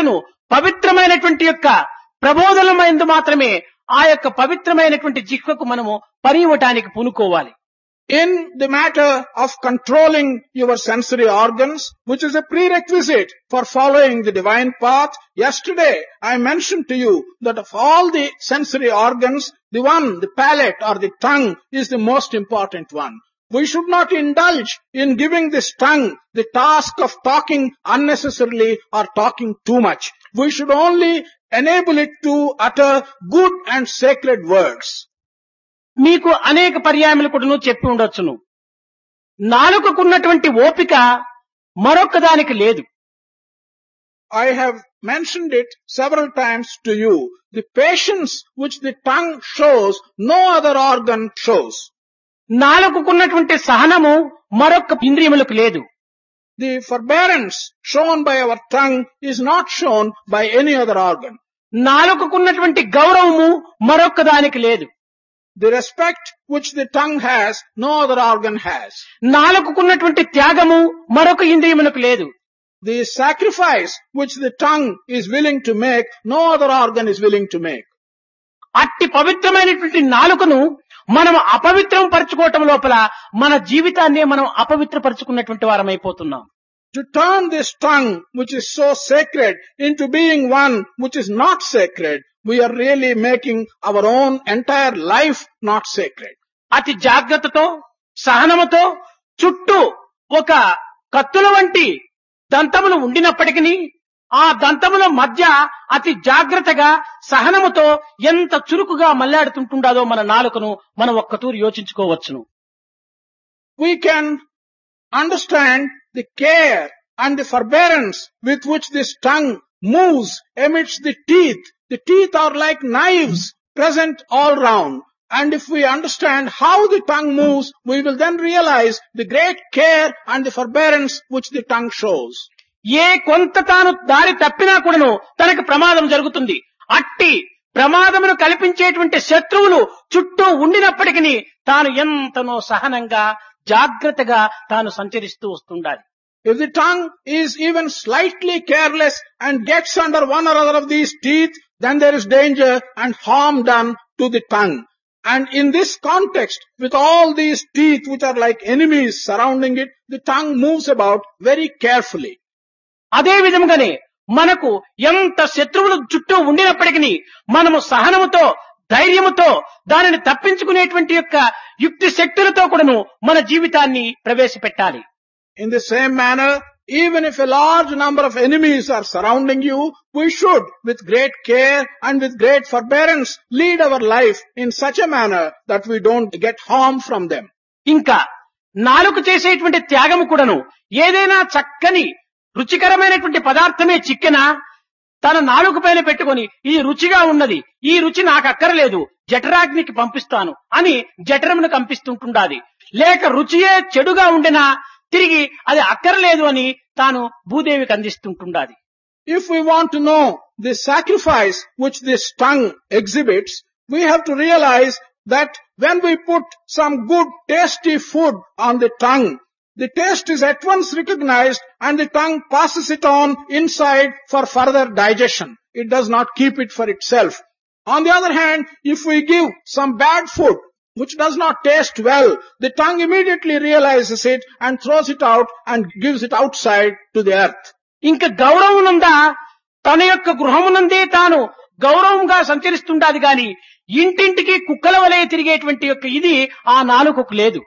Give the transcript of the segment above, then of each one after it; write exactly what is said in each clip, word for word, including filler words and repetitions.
నాలుకను పవిత్రమైనటువంటి యొక్క ప్రబోధనమైందు మాత్రమే ఆ యొక్క పవిత్రమైనటువంటి జిహ్వకు మనము పని ఇవ్వటానికి పూనుకోవాలి. In the matter of controlling your sensory organs, which is a prerequisite for following the divine path, yesterday I mentioned to you that of all the sensory organs, the one, the palate or the tongue is the most important one. We should not indulge in giving this tongue the task of talking unnecessarily or talking too much. We should only enable it to utter good and sacred words. మీకు అనేక పర్యాయములు కూడా చెప్పి ఉండొచ్చును. నాలుకకున్నటువంటి ఓపిక మరొక దానికి లేదు. I have mentioned it several times to you. The patience which the tongue shows, no other organ shows. నాలుకకున్నటువంటి సహనము మరొక ఇంద్రియములకు లేదు. The forbearance shown by our tongue is not shown by any other organ. నాలుకకున్నటువంటి గౌరవము మరొక దానికి లేదు. The respect which the tongue has, no other organ has. నాలుకకున్నటువంటి త్యాగము మరొక ఇంద్రియములకు లేదు. The sacrifice which the tongue is willing to make, no other organ is willing to make. అట్టి పవిత్రమైనటువంటి నాలుకను మనం అపవిత్రం పరచుకోవటం లోపల మన జీవితాన్ని మనం అపవిత్రపరచుకున్నటువంటి వారమైపోతున్నాం. To turn this tongue, which is so sacred, into being one which is not sacred, we are really making our own entire life not sacred. అతి జాగ్రత్తతో సహనముతో చుట్టూ ఒక కత్తుల వంటి దంతములు ఉండినప్పటికీ ఆ దంతముల మధ్య అతి జాగ్రత్తగా సహనముతో ఎంత చురుకుగా మల్లాడుతుంటుండదో మన నాలుకను మనం ఒక్కతూరి యోచించుకోవచ్చును. We can understand the care and the forbearance with which this tongue moves amidst the teeth. The teeth are like knives present all round. And if we understand how the tongue moves, we will then realize the great care and the forbearance which the tongue shows. ఏ కొంత తాను దారి తప్పినా కూడాను తనకు ప్రమాదం జరుగుతుంది. అట్టి ప్రమాదమును కల్పించేటువంటి శత్రువులు చుట్టూ ఉండినప్పటికీ తాను ఎంతనో సహనంగా జాగ్రత్తగా తాను సంచరిస్తూ వస్తుండాలి. If the tongue is even slightly careless and gets under one or other of these teeth, then there is danger and harm done to the tongue. And in this context, with all these teeth which are like enemies surrounding it, the tongue moves about very carefully. అదే విధంగానే మనకు ఎంత శత్రువులు చుట్టూ ఉండినప్పటికీ మనము సహనముతో ధైర్యముతో దానిని తప్పించుకునేటువంటి యొక్క యుక్తి శక్తులతో కూడాను మన జీవితాన్ని ప్రవేశపెట్టాలి. In the same manner, even if a large number of enemies are surrounding you, we should, with great care and with great forbearance, lead our life in such a manner that we don't get harm from them. ఇంకా నాలుక చేసేటువంటి త్యాగము కూడాను ఏదైనా చక్కని రుచికరమైనటువంటి పదార్థమే చిక్కినా తన నాలుక పైన పెట్టుకొని ఈ రుచిగా ఉన్నది, ఈ రుచి నాకు అక్కరలేదు, జఠరాగ్నికి పంపిస్తాను అని జఠరమును కంపిస్తుంటుండాది. లేక రుచియే చెడుగా ఉండినా తిరిగి అది అక్కరలేదు అని తాను భూదేవికి అందిస్తుంటుండాది. If we want to know the sacrifice which this tongue exhibits, we have to realize that when we put some good tasty food on the tongue, the taste is at once recognized and the tongue passes it on inside for further digestion. It does not keep it for itself. On the other hand, if we give some bad food which does not taste well, the tongue immediately realizes it and throws it out and gives it outside to the earth. ఇంకా గౌరవమునందా తన యొక్క గృహమునందే తాను గౌరవంగా సంచరిస్తుండాది గాని ఇంటింటికి కుక్కల వలె తిరిగేటువంటి యొక్క ఇది ఆ నాలుకకు లేదు.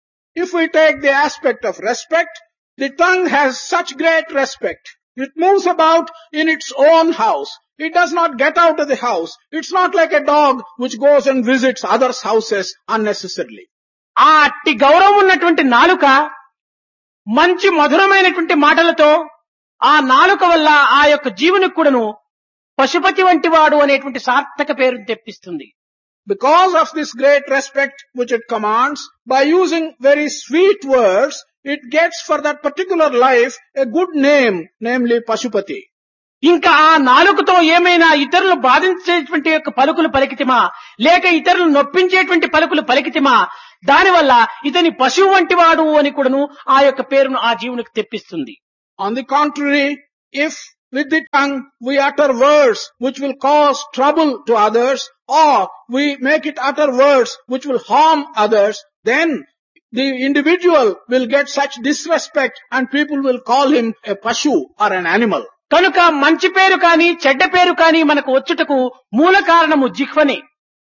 If we take the aspect of respect, the tongue has such great respect. It moves about in its own house. It does not get out of the house. It's not like a dog which goes and visits others' houses unnecessarily. ఆ అట్టి గౌరవం ఉన్నటువంటి నాలుక మంచి మధురమైనటువంటి మాటలతో ఆ నాలుక వల్ల ఆ యొక్క జీవునికి కూడాను పశుపతి వంటి వాడు అనేటువంటి సార్థక పేరును తెప్పిస్తుంది. Because of this great respect which it commands, by using very sweet words, it gets for that particular life a good name, namely Pashupati. ఇంకా ఆ నాలుకతో ఏమైనా ఇతరులు బాధించేటువంటి యొక్క పలుకులు పలికితిమా లేక ఇతరులు నొప్పించేటువంటి పలుకులు పలికితిమా దానివల్ల ఇతని పశువు వంటి వాడు అని కూడాను ఆ యొక్క పేరును ఆ జీవునికి తెప్పిస్తుంది. On the contrary, if with the tongue we utter words which will cause trouble to others, or we make it utter words which will harm others, then the individual will get such disrespect and people will call him a pashu or an animal. కనుక మంచి పేరు కాని చెడ్డ పేరు కాని మనకు వచ్చుటకు మూల కారణము జిహ్వనే.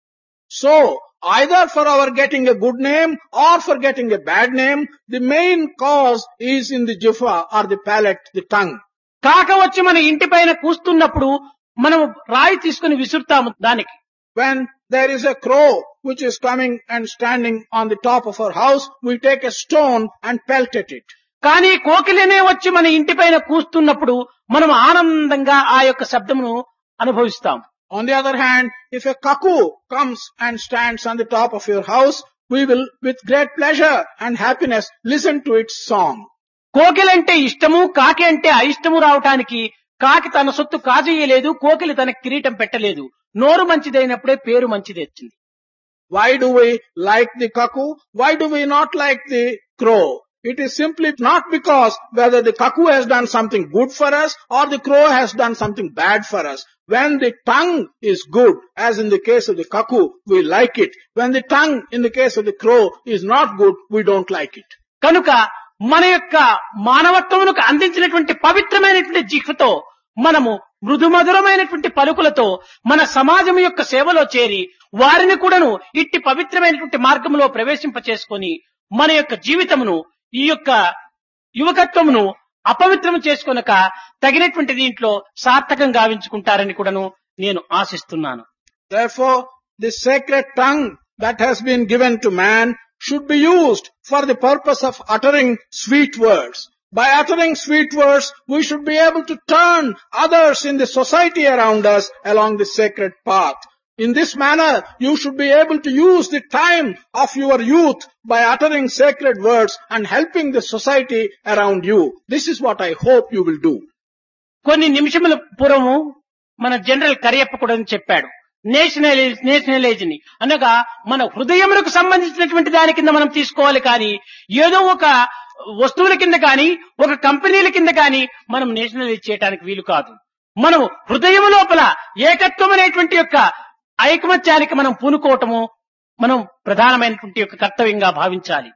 So, either for our getting a good name or for getting a bad name, the main cause is in the jihva or the palate, the tongue. కాక వచ్చి మన ఇంటి పైన కూస్తున్నప్పుడు మనం రాయి తీసుకుని విసురుతాము దానికి. When there is a crow which is coming and standing on the top of our house, we take a stone and pelt at it. కానీ కోకిలనే వచ్చి మన ఇంటి పైన కూస్తున్నప్పుడు మనం ఆనందంగా ఆ యొక్క శబ్దమును అనుభవిస్తాం. On the other hand, if a cuckoo comes and stands on the top of your house, we will with great pleasure and happiness listen to its song. కోకిలంటే ఇష్టము, కాకి అంటే అయిష్టము రావటానికి కాకి తన సొత్తు కాజేయలేదు, కోకిలి తన కిరీటం పెట్టలేదు. నోరు మంచిదైనప్పుడే పేరు మంచిది వచ్చింది. Why do we like the cuckoo? Why do we not like the crow? It is simply not because whether the cuckoo has done something good for us or the crow has done something bad for us. When the tongue is good, as in the case of the cuckoo, we like it. When the tongue, in the case of the crow, is not good, we don't like it. కనుక మన యొక్క మానవత్వమునకు అందించినటువంటి పవిత్రమైనటువంటి జిహ్వతో మనము మృదుమధురమైనటువంటి పలుకులతో మన సమాజం యొక్క సేవలో చేరి వారిని కూడాను ఇట్టి పవిత్రమైనటువంటి మార్గంలో ప్రవేశింప చేసుకొని మన యొక్క జీవితమును ఈ యొక్క యువకత్వమును అపవిత్రము చేసుకొనక తగినటువంటి దీంట్లో సార్థకం గావించుకుంటారని కూడాను నేను ఆశిస్తున్నాను. Therefore, the sacred tongue that has been given to man should be used for the purpose of uttering sweet words. By uttering sweet words, we should be able to turn others in the society around us along the sacred path. In this manner, you should be able to use the time of your youth by uttering sacred words and helping the society around you. This is what I hope you will do. కొన్ని నిమిషముల పూర్వము మన general Cariappa కూడా చెప్పాడు, nationalise nationalise ని అనగా మన హృదయములకు సంబంధించినటువంటి దాని కింద మనం తీసుకోవాలి, కానీ ఏదో ఒక వస్తువుల కింద కానీ ఒక కంపెనీల కింద కానీ మనం నేషనలైజ్ చేయడానికి వీలు కాదు. మనం హృదయం లోపల ఏకత్వం అనేటువంటి యొక్క ఐకమత్యానికి మనం పూనుకోవటము మనం ప్రధానమైనటువంటి యొక్క కర్తవ్యంగా భావించాలి.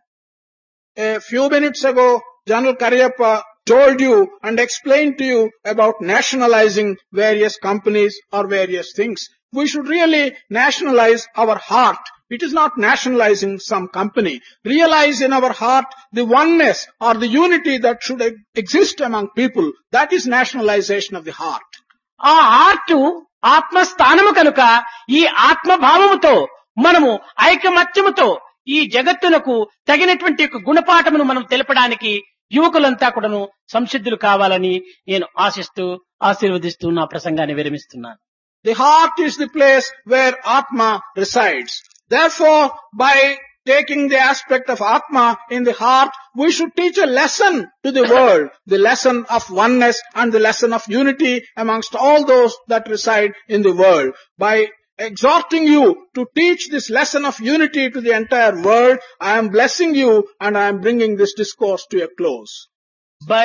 A few minutes ago, General Kariyappa told you and explained to you about nationalizing various companies or various things. We should really nationalize our heart. It is not nationalizing some company. Realize in our heart the oneness or the unity that should exist among people. That is nationalization of the heart. ఆ heart ఆత్మస్థానము కనుక ఈ ఆత్మభావముతో మనము ఐకమత్యముతో ఈ జగత్తునకు తగినటువంటి యొక్క గుణపాఠమును మనం తెలపడానికి యువకులంతా కూడాను సంసిద్ధులు కావాలని నేను ఆశిస్తూ ఆశీర్వదిస్తూ నా ప్రసంగాన్ని విరమిస్తున్నాను. The heart is the place where Atma resides. Therefore, by taking the aspect of Atma in the heart, we should teach a lesson to the world, the lesson of oneness and the lesson of unity amongst all those that reside in the world. By exhorting you to teach this lesson of unity to the entire world, I am blessing you and I am bringing this discourse to a close.